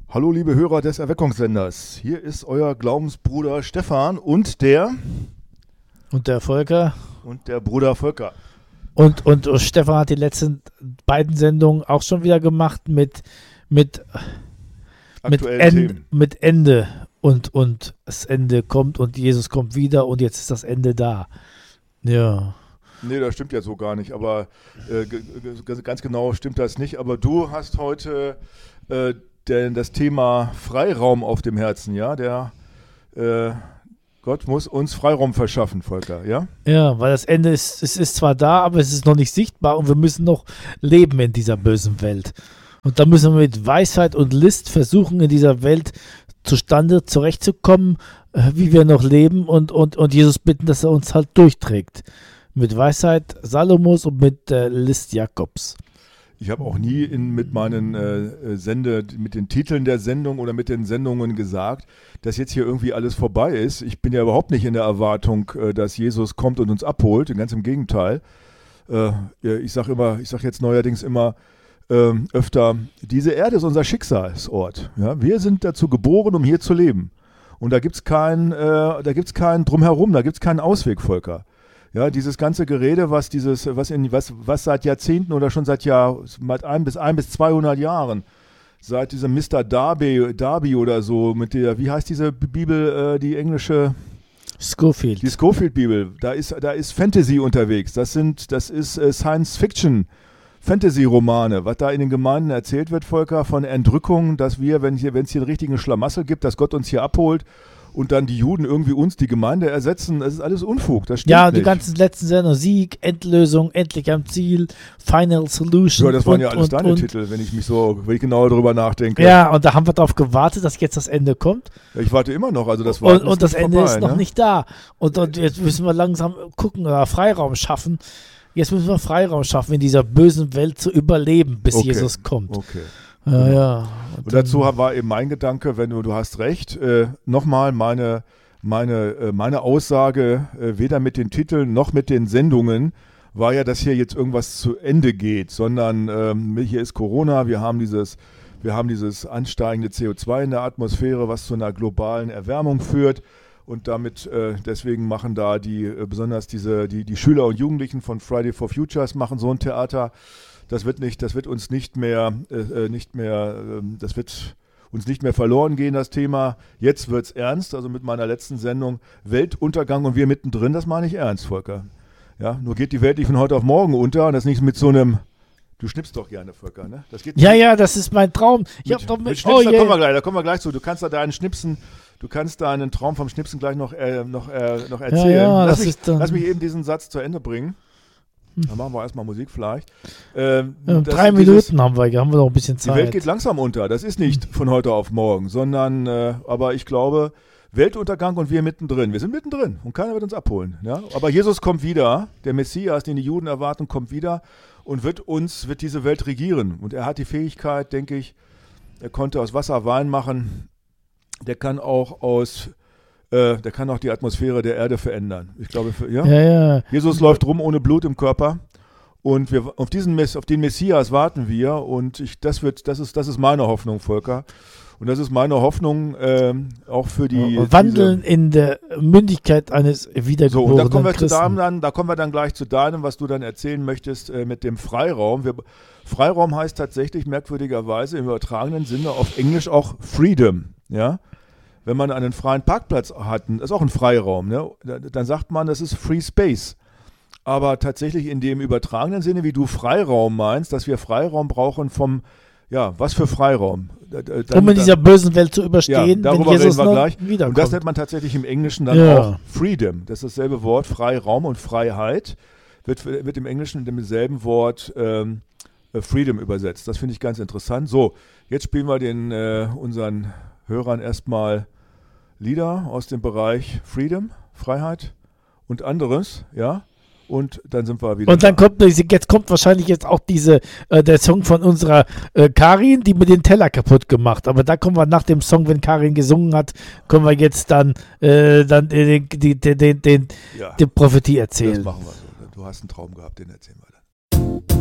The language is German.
Hallo liebe Hörer des Erweckungssenders, hier ist euer Glaubensbruder Stefan und der Volker. Und der Bruder Volker. Und Stefan hat die letzten beiden Sendungen auch schon wieder gemacht mit aktuellen Themen. Mit Ende und das Ende kommt und Jesus kommt wieder und jetzt ist das Ende da. Ja. Nee, das stimmt ja so gar nicht, aber ganz genau stimmt das nicht. Aber du hast heute das Thema Freiraum auf dem Herzen, ja? Gott muss uns Freiraum verschaffen, Volker, ja? Ja, weil das Ende es ist zwar da, aber es ist noch nicht sichtbar und wir müssen noch leben in dieser bösen Welt. Und da müssen wir mit Weisheit und List versuchen, in dieser Welt zurechtzukommen, wie wir noch leben und Jesus bitten, dass er uns halt durchträgt. Mit Weisheit Salomos und mit List Jakobs. Ich habe auch nie mit mit den Titeln der Sendung oder mit den Sendungen gesagt, dass jetzt hier irgendwie alles vorbei ist. Ich bin ja überhaupt nicht in der Erwartung, dass Jesus kommt und uns abholt. Ganz im Gegenteil. Ich sage jetzt neuerdings immer öfter, diese Erde ist unser Schicksalsort. Ja? Wir sind dazu geboren, um hier zu leben. Und da gibt's keinen Drumherum, da gibt's keinen Ausweg, Volker. Ja, dieses ganze Gerede, was seit Jahrzehnten oder schon seit 100 bis 200 Jahren, seit diesem Mr. Darby oder so, mit der, wie heißt diese Bibel, die englische? Scofield. Die Scofield-Bibel, da ist Fantasy unterwegs, das ist Science-Fiction, Fantasy-Romane, was da in den Gemeinden erzählt wird, Volker, von Entrückung, dass wir, wenn es hier einen richtigen Schlamassel gibt, dass Gott uns hier abholt, und dann die Juden irgendwie uns, die Gemeinde, ersetzen. Das ist alles Unfug, das stimmt nicht. Die ganzen letzten Sendungen, Sieg, Endlösung, endlich am Ziel, Final Solution. Ja, das waren ja alles deine Titel, wenn ich genauer darüber nachdenke. Ja, und da haben wir darauf gewartet, dass jetzt das Ende kommt. Ja, ich warte immer noch, also das war und das Ende vorbei, ist noch nicht da. Und jetzt müssen wir langsam gucken oder Freiraum schaffen. Jetzt müssen wir Freiraum schaffen, in dieser bösen Welt zu überleben, bis Jesus kommt. Okay. Ja. Und dazu war eben mein Gedanke, wenn du hast recht, nochmal meine Aussage, weder mit den Titeln noch mit den Sendungen, war ja, dass hier jetzt irgendwas zu Ende geht, sondern hier ist Corona, wir haben dieses ansteigende CO2 in der Atmosphäre, was zu einer globalen Erwärmung führt. Und damit, deswegen machen da besonders die Schüler und Jugendlichen von Friday for Futures machen so ein Theater. Das wird uns nicht mehr verloren gehen, das Thema. Jetzt wird's ernst, also mit meiner letzten Sendung Weltuntergang und wir mittendrin, das meine ich ernst, Volker. Ja, nur geht die Welt nicht von heute auf morgen unter und das nicht mit so einem, du schnippst doch gerne, Volker, ne? Das geht ja, das ist mein Traum. Da kommen wir gleich zu. Du kannst da deinen Traum vom Schnipsen gleich noch erzählen. Ja, lass mich eben diesen Satz zu Ende bringen. Dann machen wir erstmal Musik vielleicht. 3 Minuten haben wir noch ein bisschen Zeit. Die Welt geht langsam unter. Das ist nicht von heute auf morgen, sondern, aber ich glaube, Weltuntergang und wir mittendrin. Wir sind mittendrin und keiner wird uns abholen. Ja? Aber Jesus kommt wieder, der Messias, den die Juden erwarten, kommt wieder und wird diese Welt regieren. Und er hat die Fähigkeit, denke ich, er konnte aus Wasser Wein machen. Der kann auch die Atmosphäre der Erde verändern. Ich glaube, ja. Jesus läuft rum ohne Blut im Körper und auf den Messias warten wir und das ist meine Hoffnung, Volker. Und das ist meine Hoffnung auch für die Wandeln in der Mündigkeit eines wiedergeborenen und da kommen wir dann gleich zu deinem, was du dann erzählen möchtest mit dem Freiraum. Freiraum heißt tatsächlich merkwürdigerweise im übertragenen Sinne auf Englisch auch Freedom, ja. Wenn man einen freien Parkplatz hat, das ist auch ein Freiraum, ne? Dann sagt man, das ist Free Space. Aber tatsächlich in dem übertragenen Sinne, wie du Freiraum meinst, dass wir Freiraum brauchen was für Freiraum? Um in dieser bösen Welt zu überstehen, darüber wenn Jesus reden wir gleich. wiederkommt. Und das nennt man tatsächlich im Englischen dann auch Freedom. Das ist dasselbe Wort, Freiraum und Freiheit wird im Englischen mit demselben Wort Freedom übersetzt. Das finde ich ganz interessant. So, jetzt spielen wir unseren Hörern erstmal Lieder aus dem Bereich Freedom, Freiheit und anderes, ja, und dann sind wir wieder. Und dann kommt wahrscheinlich auch der Song von unserer Karin, die mir den Teller kaputt gemacht. Aber da kommen wir nach dem Song, wenn Karin gesungen hat, können wir jetzt dann die Prophetie erzählen. Das machen wir so. Du hast einen Traum gehabt, den erzählen wir dann.